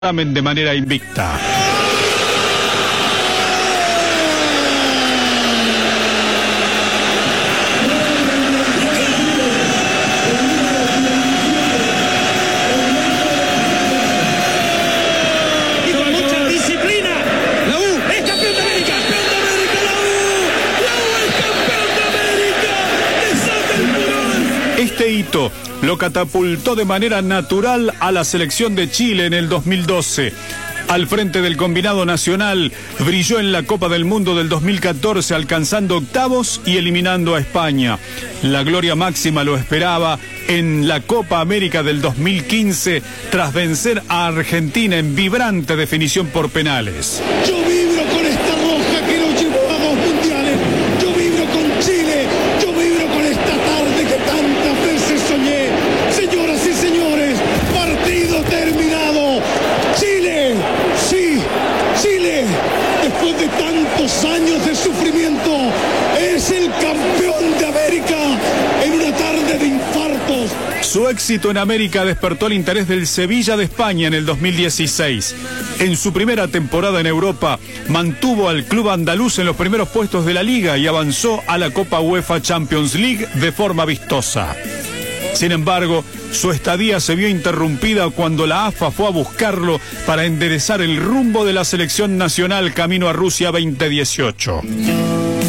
de manera invicta. Y con mucha disciplina, la U es campeón de América, la U es campeón de América, desata el furor. Este hito lo catapultó de manera natural a la selección de Chile en el 2012. Al frente del combinado nacional, brilló en la Copa del Mundo del 2014, alcanzando octavos y eliminando a España. La gloria máxima lo esperaba en la Copa América del 2015, tras vencer a Argentina en vibrante definición por penales. Yo vibro con esta roja que nos llevó a 2 mundiales. Yo vibro con Chile. Yo vibro con esta tarde que tantas veces soñé. Señoras y señores, partido terminado. Chile, sí, Chile, después de tantos años de sufrimiento, es el campeón de América en una tarde de infartos. Su éxito en América despertó el interés del Sevilla de España en el 2016. En su primera temporada en Europa, mantuvo al club andaluz en los primeros puestos de la liga y avanzó a la Copa UEFA Champions League de forma vistosa. Sin embargo, su estadía se vio interrumpida cuando la AFA fue a buscarlo para enderezar el rumbo de la selección nacional camino a Rusia 2018.